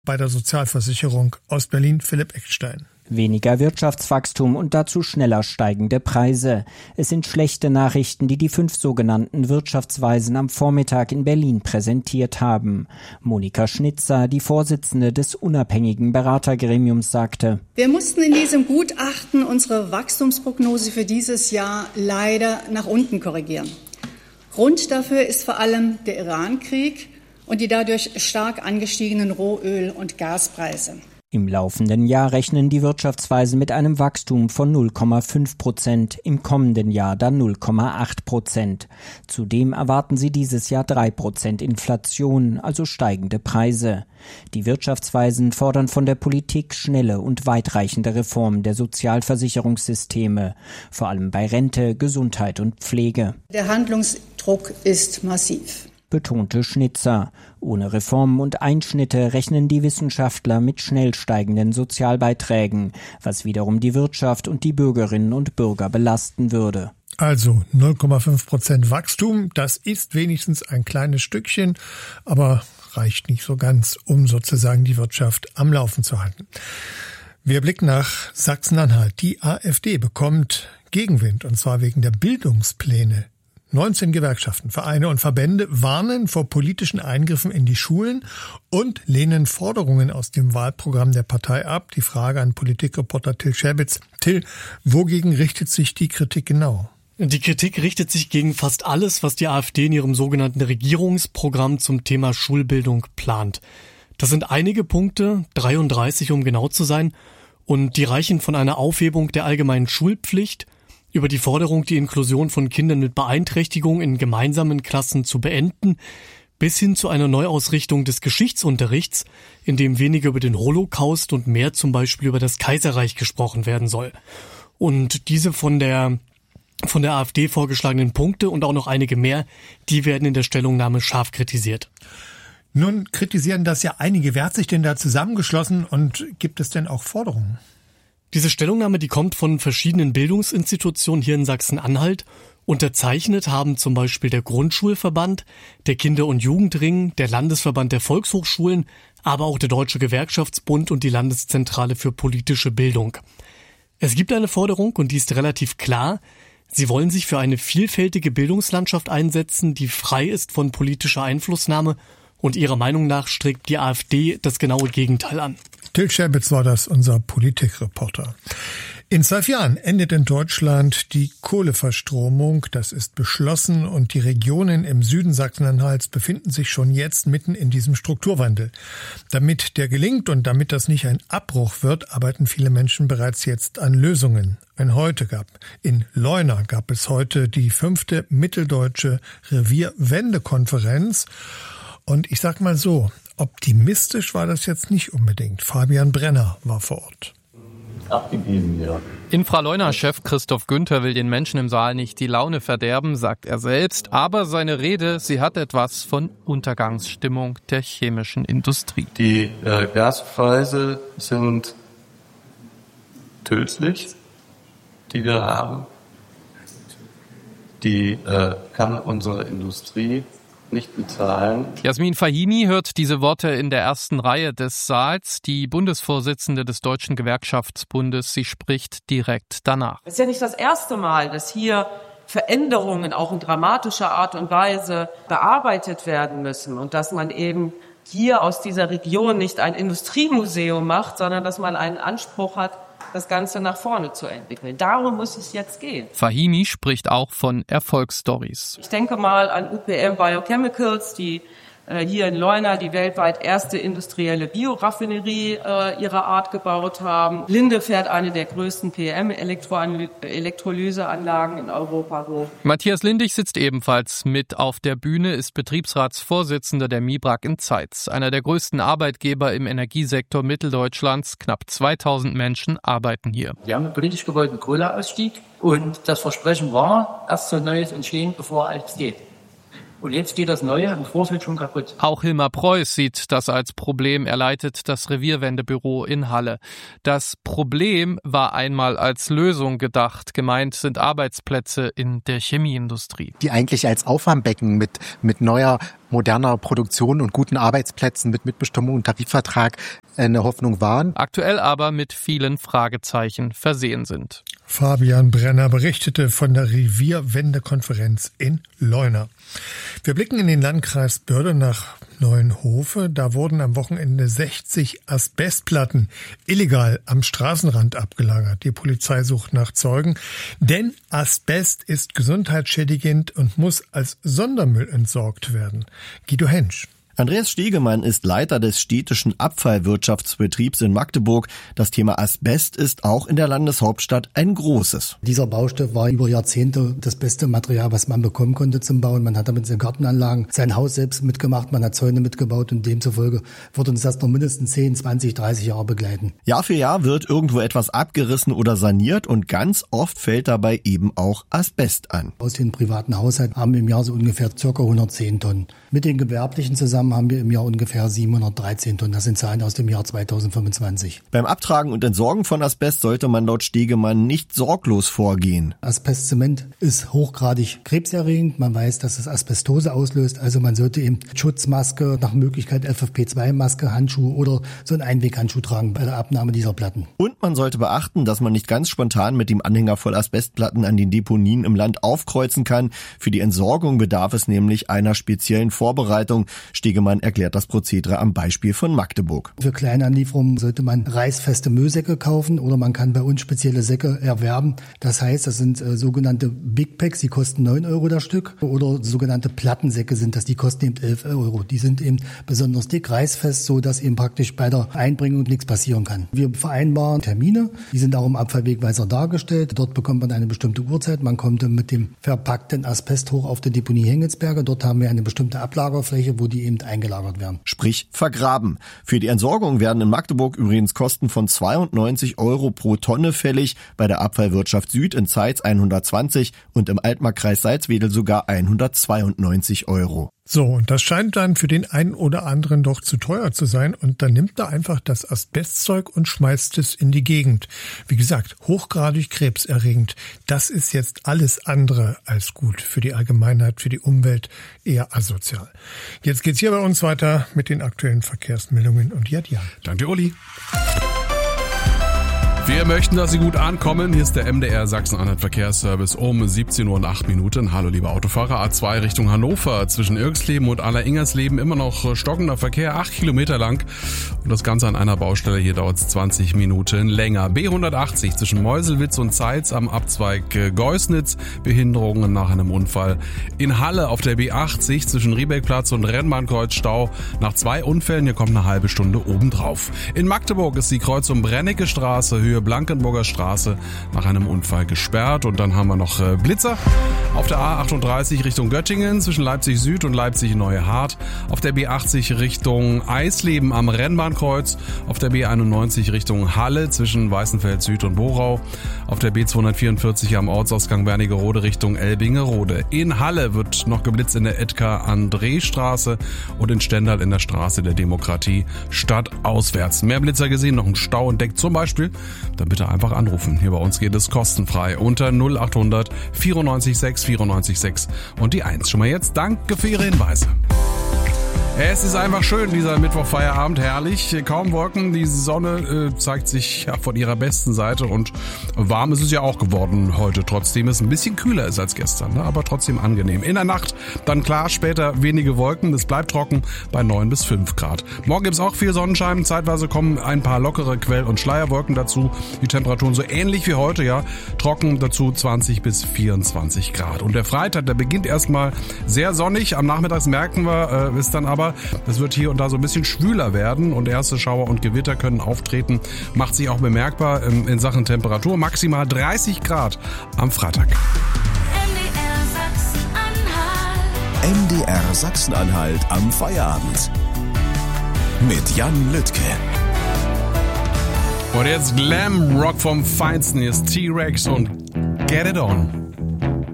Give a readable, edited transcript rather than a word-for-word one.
Bei der Sozialversicherung aus Berlin Philipp Eckstein. Weniger Wirtschaftswachstum und dazu schneller steigende Preise. Es sind schlechte Nachrichten, die die 5 sogenannten Wirtschaftsweisen am Vormittag in Berlin präsentiert haben. Monika Schnitzer, die Vorsitzende des unabhängigen Beratergremiums, sagte: Wir mussten in diesem Gutachten unsere Wachstumsprognose für dieses Jahr leider nach unten korrigieren. Grund dafür ist vor allem der Iran-Krieg und die dadurch stark angestiegenen Rohöl- und Gaspreise. Im laufenden Jahr rechnen die Wirtschaftsweisen mit einem Wachstum von 0,5%, im kommenden Jahr dann 0,8%. Zudem erwarten sie dieses Jahr 3% Inflation, also steigende Preise. Die Wirtschaftsweisen fordern von der Politik schnelle und weitreichende Reformen der Sozialversicherungssysteme, vor allem bei Rente, Gesundheit und Pflege. Der Handlungsdruck ist massiv, betonte Schnitzer. Ohne Reformen und Einschnitte rechnen die Wissenschaftler mit schnell steigenden Sozialbeiträgen, was wiederum die Wirtschaft und die Bürgerinnen und Bürger belasten würde. Also 0,5% Wachstum, das ist wenigstens ein kleines Stückchen, aber reicht nicht so ganz, um sozusagen die Wirtschaft am Laufen zu halten. Wir blicken nach Sachsen-Anhalt. Die AfD bekommt Gegenwind, und zwar wegen der Bildungspläne. 19 Gewerkschaften, Vereine und Verbände warnen vor politischen Eingriffen in die Schulen und lehnen Forderungen aus dem Wahlprogramm der Partei ab. Die Frage an Politikreporter Till Scherbitz. Till, wogegen richtet sich die Kritik genau? Die Kritik richtet sich gegen fast alles, was die AfD in ihrem sogenannten Regierungsprogramm zum Thema Schulbildung plant. Das sind einige Punkte, 33 um genau zu sein, und die reichen von einer Aufhebung der allgemeinen Schulpflicht über die Forderung, die Inklusion von Kindern mit Beeinträchtigung in gemeinsamen Klassen zu beenden, bis hin zu einer Neuausrichtung des Geschichtsunterrichts, in dem weniger über den Holocaust und mehr zum Beispiel über das Kaiserreich gesprochen werden soll. Und diese von der AfD vorgeschlagenen Punkte und auch noch einige mehr, die werden in der Stellungnahme scharf kritisiert. Nun kritisieren das ja einige. Wer hat sich denn da zusammengeschlossen und gibt es denn auch Forderungen? Diese Stellungnahme, die kommt von verschiedenen Bildungsinstitutionen hier in Sachsen-Anhalt. Unterzeichnet haben zum Beispiel der Grundschulverband, der Kinder- und Jugendring, der Landesverband der Volkshochschulen, aber auch der Deutsche Gewerkschaftsbund und die Landeszentrale für politische Bildung. Es gibt eine Forderung, und die ist relativ klar. Sie wollen sich für eine vielfältige Bildungslandschaft einsetzen, die frei ist von politischer Einflussnahme, und ihrer Meinung nach strebt die AfD das genaue Gegenteil an. Till Scherbitz war das, unser Politikreporter. In 12 Jahren endet in Deutschland die Kohleverstromung. Das ist beschlossen, und die Regionen im Süden Sachsen-Anhalts befinden sich schon jetzt mitten in diesem Strukturwandel. Damit der gelingt und damit das nicht ein Abbruch wird, arbeiten viele Menschen bereits jetzt an Lösungen. In Leuna gab es heute die 5. Mitteldeutsche Revierwendekonferenz. Und ich sag mal so, optimistisch war das jetzt nicht unbedingt. Fabian Brenner war vor Ort. Abgegeben, ja. Infraleuna-Chef Christoph Günther will den Menschen im Saal nicht die Laune verderben, sagt er selbst. Aber seine Rede, sie hat etwas von Untergangsstimmung der chemischen Industrie. Die Gaspreise sind tödlich, die wir haben. Die kann unsere Industrie nicht bezahlen. Jasmin Fahimi hört diese Worte in der ersten Reihe des Saals. Die Bundesvorsitzende des Deutschen Gewerkschaftsbundes, sie spricht direkt danach. Es ist ja nicht das erste Mal, dass hier Veränderungen auch in dramatischer Art und Weise bearbeitet werden müssen und dass man eben hier aus dieser Region nicht ein Industriemuseum macht, sondern dass man einen Anspruch hat, das Ganze nach vorne zu entwickeln. Darum muss es jetzt gehen. Fahimi spricht auch von Erfolgsstories. Ich denke mal an UPM Biochemicals, die hier in Leuna die weltweit erste industrielle Bioraffinerie ihrer Art gebaut haben. Linde fährt eine der größten PM-Elektrolyseanlagen in Europa hoch. Matthias Lindig sitzt ebenfalls mit auf der Bühne, ist Betriebsratsvorsitzender der MIBRAG in Zeitz, einer der größten Arbeitgeber im Energiesektor Mitteldeutschlands. Knapp 2000 Menschen arbeiten hier. Wir haben einen politisch gewollten Kohleausstieg und das Versprechen war, erst so Neues entstehen, bevor alles geht. Und jetzt steht das Neue im Vorfeld schon kaputt. Auch Hilmar Preuß sieht das als Problem. Er leitet das Revierwendebüro in Halle. Das Problem war einmal als Lösung gedacht. Gemeint sind Arbeitsplätze in der Chemieindustrie. Die eigentlich als Auffangbecken mit neuer, moderner Produktion und guten Arbeitsplätzen mit Mitbestimmung und Tarifvertrag eine Hoffnung waren. Aktuell aber mit vielen Fragezeichen versehen sind. Fabian Brenner berichtete von der Revierwendekonferenz in Leuna. Wir blicken in den Landkreis Börde nach Neuenhofe. Da wurden am Wochenende 60 Asbestplatten illegal am Straßenrand abgelagert. Die Polizei sucht nach Zeugen, denn Asbest ist gesundheitsschädigend und muss als Sondermüll entsorgt werden. Guido Hensch. Andreas Stegemann ist Leiter des städtischen Abfallwirtschaftsbetriebs in Magdeburg. Das Thema Asbest ist auch in der Landeshauptstadt ein großes. Dieser Baustoff war über Jahrzehnte das beste Material, was man bekommen konnte zum Bauen. Man hat damit seine Gartenanlagen, sein Haus selbst mitgemacht, man hat Zäune mitgebaut und demzufolge wird uns das noch mindestens 10, 20, 30 Jahre begleiten. Jahr für Jahr wird irgendwo etwas abgerissen oder saniert und ganz oft fällt dabei eben auch Asbest an. Aus den privaten Haushalten haben wir im Jahr so ungefähr ca. 110 Tonnen. Mit den gewerblichen zusammen haben wir im Jahr ungefähr 713 Tonnen. Das sind Zahlen aus dem Jahr 2025. Beim Abtragen und Entsorgen von Asbest sollte man laut Stegemann nicht sorglos vorgehen. Asbestzement ist hochgradig krebserregend. Man weiß, dass es Asbestose auslöst. Also man sollte eben Schutzmaske, nach Möglichkeit FFP2-Maske, Handschuhe oder so einen Einweghandschuh tragen bei der Abnahme dieser Platten. Und man sollte beachten, dass man nicht ganz spontan mit dem Anhänger voll Asbestplatten an den Deponien im Land aufkreuzen kann. Für die Entsorgung bedarf es nämlich einer speziellen Vorbereitung. Stegemann erklärt das Prozedere am Beispiel von Magdeburg. Für kleine Anlieferungen sollte man reißfeste Müllsäcke kaufen oder man kann bei uns spezielle Säcke erwerben. Das heißt, das sind sogenannte Big Packs, die kosten 9 € das Stück. Oder sogenannte Plattensäcke sind das, die kosten eben 11 €. Die sind eben besonders dick, reißfest, so dass eben praktisch bei der Einbringung nichts passieren kann. Wir vereinbaren Termine, die sind auch im Abfallwegweiser dargestellt. Dort bekommt man eine bestimmte Uhrzeit. Man kommt mit dem verpackten Asbest hoch auf der Deponie Hengelsberge. Dort haben wir eine bestimmte Ablagerfläche, wo die eben eingelagert werden. Sprich vergraben. Für die Entsorgung werden in Magdeburg übrigens Kosten von 92 € pro Tonne fällig, bei der Abfallwirtschaft Süd in Zeitz 120 und im Altmarkkreis Salzwedel sogar 192 €. So, und das scheint dann für den einen oder anderen doch zu teuer zu sein und dann nimmt er einfach das Asbestzeug und schmeißt es in die Gegend. Wie gesagt, hochgradig krebserregend. Das ist jetzt alles andere als gut für die Allgemeinheit, für die Umwelt, eher asozial. Jetzt geht's hier bei uns weiter mit den aktuellen Verkehrsmeldungen und Jan. Danke, Uli. Wir möchten, dass Sie gut ankommen. Hier ist der MDR Sachsen-Anhalt Verkehrsservice um 17:08 Hallo, liebe Autofahrer. A2 Richtung Hannover zwischen Irxleben und Aller-Ingersleben immer noch stockender Verkehr, 8 Kilometer lang. Und das Ganze an einer Baustelle. Hier dauert es 20 Minuten länger. B180 zwischen Meuselwitz und Zeitz am Abzweig Geusnitz. Behinderungen nach einem Unfall. In Halle auf der B80 zwischen Riebeckplatz und Rennbahnkreuz Stau. Nach 2 Unfällen, hier kommt eine halbe Stunde obendrauf. In Magdeburg ist die Kreuzung Brennecke Straße, Höhe Blankenburger Straße nach einem Unfall gesperrt. Und dann haben wir noch Blitzer auf der A38 Richtung Göttingen zwischen Leipzig Süd und Leipzig Neuhardt. Auf der B80 Richtung Eisleben am Rennbahnkreuz. Auf der B91 Richtung Halle zwischen Weißenfeld Süd und Borau. Auf der B244 am Ortsausgang Wernigerode Richtung Elbingerode. In Halle wird noch geblitzt in der Edgar-André-Straße und in Stendal in der Straße der Demokratie stadtauswärts. Mehr Blitzer gesehen, noch ein Stau entdeckt zum Beispiel. Dann bitte einfach anrufen. Hier bei uns geht es kostenfrei unter 0800 94 6 94 6 und die 1. Schon mal jetzt danke für Ihre Hinweise. Es ist einfach schön, dieser Mittwochfeierabend, herrlich. Kaum Wolken, die Sonne zeigt sich ja von ihrer besten Seite und warm ist es ja auch geworden heute, trotzdem es ein bisschen kühler ist als gestern, ne? Aber trotzdem angenehm. In der Nacht dann klar, später wenige Wolken, es bleibt trocken bei 9 bis 5 Grad. Morgen gibt es auch viel Sonnenschein, zeitweise kommen ein paar lockere Quell- und Schleierwolken dazu. Die Temperaturen so ähnlich wie heute, ja, trocken dazu 20 bis 24 Grad. Und der Freitag, der beginnt erstmal sehr sonnig, am Nachmittag merken wir, ist dann aber, das wird hier und da so ein bisschen schwüler werden und erste Schauer und Gewitter können auftreten. Macht sich auch bemerkbar in Sachen Temperatur. Maximal 30 Grad am Freitag. MDR Sachsen-Anhalt am Feierabend. Mit Jan Lüttke. Und jetzt Glam Rock vom Feinsten. Hier ist T-Rex und Get It On.